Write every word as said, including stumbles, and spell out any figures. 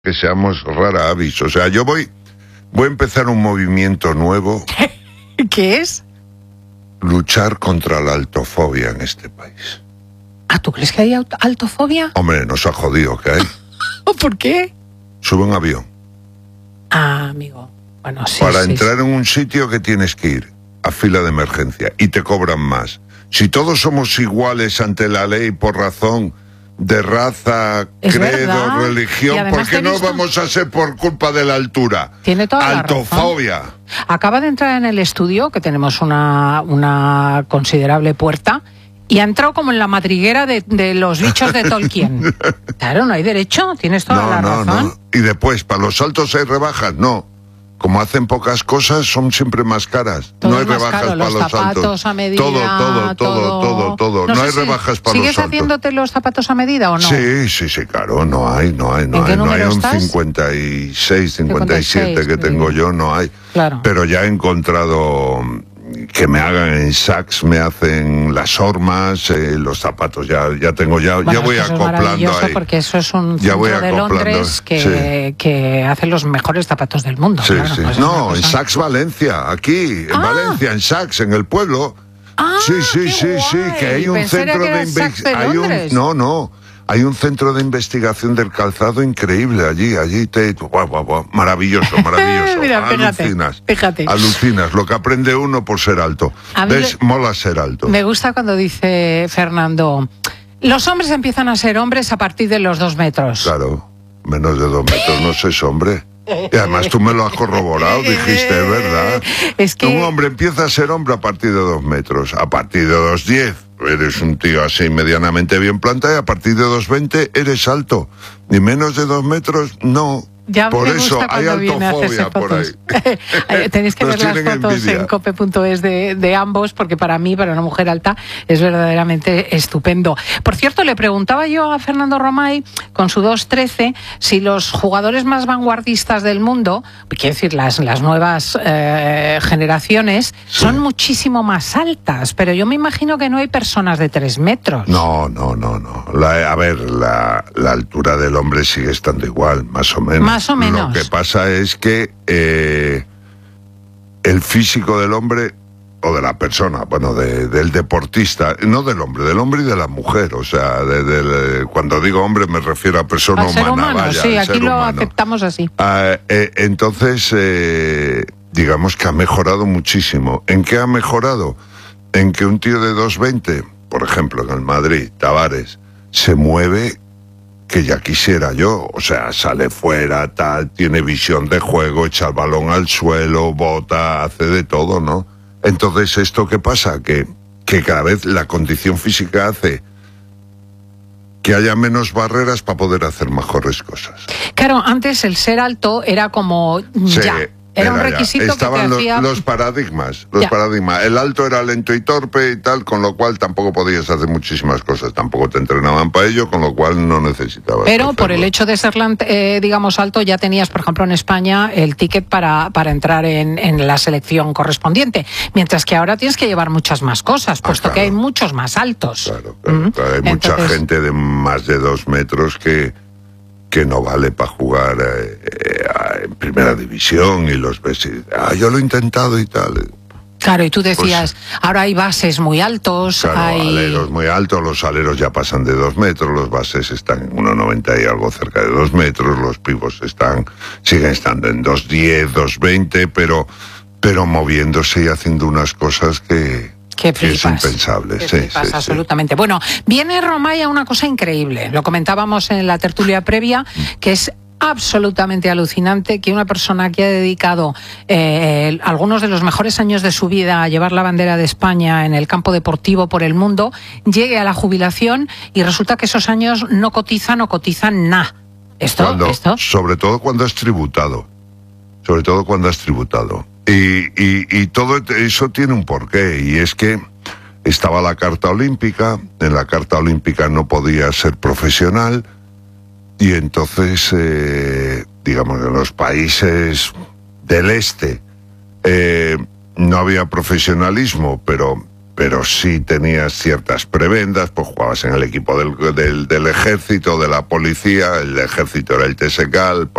que seamos rara avis. O sea, yo voy, voy a empezar un movimiento nuevo. ¿Qué es? Luchar contra la altofobia en este país. Ah, ¿tú crees que hay aut- altofobia? Hombre, nos ha jodido que hay. ¿Por qué? Sube un avión. Ah, amigo. Bueno, sí, Para sí, entrar sí. en un sitio que tienes que ir a fila de emergencia y te cobran más. Si todos somos iguales ante la ley por razón de raza, Es credo, verdad. Y religión, además ¿por te qué he no visto- vamos a ser por culpa de la altura? Tiene toda la Altofobia. Acaba de entrar en el estudio, que tenemos una, una considerable puerta, y ha entrado como en la madriguera de, de los bichos de Tolkien. Claro, no hay derecho, tienes toda No, la no, razón. no. Y después, ¿para los saltos hay rebajas? No. Como hacen pocas cosas, son siempre más caras. Todo no hay es más rebajas caro, para los los zapatos saltos. a medida, todo, todo, todo, todo, todo. No, sé hay si- rebajas para los ¿Sigues saltos. haciéndote los zapatos a medida o no? Sí, sí, sí, claro, no hay, no hay, no ¿En qué hay, no hay número un estás? cincuenta y seis, cincuenta y siete cincuenta y seis, que tengo sí. yo, no hay. Claro. Pero ya he encontrado que me hagan en Saks, me hacen las hormas, eh, los zapatos, ya, ya tengo, ya, Bueno, ya voy eso es acoplando maravilloso ahí. porque eso es un Ya voy centro de acoplando, Londres que, que hace los mejores zapatos del mundo. Sí, claro, sí. pues es una No, en cosa- Saks Valencia, aquí, en Ah. Valencia, en Saks, en el pueblo. Ah, sí, sí, qué sí, sí, guay. que hay un Pensé centro que era de el Saks de investigación. Londres. No, no. Hay un centro de investigación del calzado increíble allí, allí te, guau, guau, guau, maravilloso, maravilloso. Mira, fíjate, alucinas, fíjate. alucinas, lo que aprende uno por ser alto. A mí ¿Ves? le- Mola ser alto. Me gusta cuando dice Fernando, los hombres empiezan a ser hombres a partir de los dos metros. Claro, menos de dos metros no sé, hombre. Y además tú me lo has corroborado, dijiste, es verdad. Es que- Un hombre empieza a ser hombre a partir de dos metros, a partir de dos diez eres un tío así medianamente bien plantado y a partir de dos veinte eres alto. Ni menos de dos metros, no. Ya por me eso gusta hay cuando viene a hacerse altofobia por ahí. fotos. Eh, Tenéis que Nos ver las tienen fotos envidia. en cope punto es de, de ambos, porque para mí, para una mujer alta, es verdaderamente estupendo. Por cierto, le preguntaba yo a Fernando Romay, con su dos trece, si los jugadores más vanguardistas del mundo, quiero decir, las, las nuevas eh, generaciones, Sí. son muchísimo más altas, pero yo me imagino que no hay personas de tres metros. No, no, no, no. La- a ver, la, la altura del hombre sigue estando igual, más o menos. Más o menos. Lo que pasa es que eh, el físico del hombre, o de la persona, bueno, de- del deportista, no del hombre, del hombre y de la mujer, o sea, de- de- cuando digo hombre me refiero a persona Al ser humana, humano, vaya, sí, al aquí ser lo humano. aceptamos así. Ah, eh, entonces, eh, digamos que ha mejorado muchísimo. ¿En qué ha mejorado? En que un tío de dos veinte, por ejemplo, en el Madrid, Tavares, se mueve que ya quisiera yo. O sea, sale fuera, tal, tiene visión de juego, echa el balón al suelo, bota, hace de todo, ¿no? Entonces, ¿esto qué pasa? Que, que cada vez la condición física hace que haya menos barreras para poder hacer mejores cosas. Claro, antes el ser alto era como Sí, ya. Era un ya. requisito Estaban que te los, hacía... los paradigmas, los Ya. paradigmas. El alto era lento y torpe y tal, con lo cual tampoco podías hacer muchísimas cosas. Tampoco te entrenaban para ello, con lo cual no necesitabas. Pero por hacerlo. el hecho de ser, lant- eh, digamos, alto, ya tenías, por ejemplo, en España el ticket para, para entrar en, en la selección correspondiente. Mientras que ahora tienes que llevar muchas más cosas, puesto claro. que hay muchos más altos. Claro, claro, Mm. claro. Hay mucha Entonces, gente de más de dos metros que, que no vale para jugar eh, eh, en primera división y los ves y, ah, yo lo he intentado y tal. Claro, y tú decías, ahora hay bases muy altos, Claro, hay... aleros muy altos, los aleros ya pasan de dos metros, los bases están en uno noventa y algo cerca de dos metros, los pivos están, siguen estando en dos diez, dos veinte, pero, pero moviéndose y haciendo unas cosas que, Que que es flipas. impensable. Que Sí, flipas, sí, sí. absolutamente. Bueno, viene Romay a una cosa increíble. Lo comentábamos en la tertulia previa, que es absolutamente alucinante que una persona que ha dedicado eh, algunos de los mejores años de su vida a llevar la bandera de España en el campo deportivo por el mundo, llegue a la jubilación y resulta que esos años no cotizan o cotizan nada. ¿Esto? Cuando- ¿Esto? Sobre todo cuando has tributado. Sobre todo cuando has tributado. Y, y, y todo eso tiene un porqué, y es que estaba la Carta Olímpica, en la Carta Olímpica no podía ser profesional, y entonces, eh, digamos, en los países del este eh, no había profesionalismo, pero, pero sí tenías ciertas prebendas, pues jugabas en el equipo del, del, del ejército, de la policía, el ejército era el T S K, el